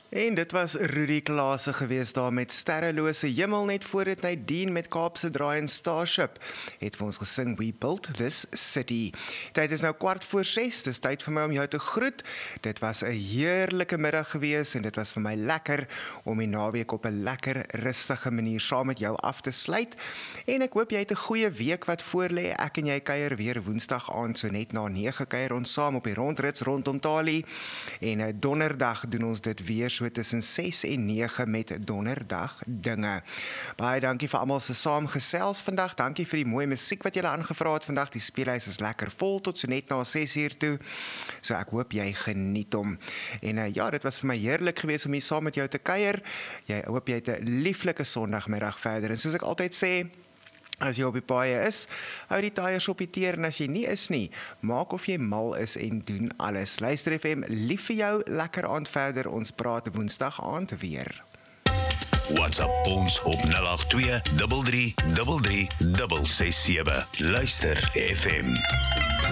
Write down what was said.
En dit was Rudy Klase gewees daar met Sterrelose Hemel, net voor dit Nadine met Kaapse Draai en Starship het vir ons gesing We Built This City. Tyd is nou 6:15, dis tyd vir my om jou te groet. Dit was 'n heerlike middag gewees en dit was vir my lekker om die naweek op 'n lekker rustige manier saam met jou af te sluit. En ek hoop jy het 'n goeie week wat voorlê. Ek en jy kuier weer Woensdag aand so net na 9 kuier ons saam op die rondrits rondom Talie. En donderdag doen ons dit weer so tussen 6 en 9 met donderdag dinge. Baie dankie vir almal se saamgesels vandag. Dankie vir die mooi musiek wat julle aangevra het vandag. Die speelhuis is lekker vol tot so net na 6 uur toe. So ek hoop jy geniet hom. En ja, dit was vir my heerlik geweest om hier saam met jou te kuier. Jy hoop jy het 'n lieflike Sondagmiddag verder. En soos ek altyd sê, as jy op die paaie is, hou die tyres op die teer en as jy nie is nie, maak of jy mal is en doen alles. Luister FM, lief vir jou, lekker aand verder, ons praat Woensdag aand weer. WhatsApp ons op 082 33 33 667. Luister FM.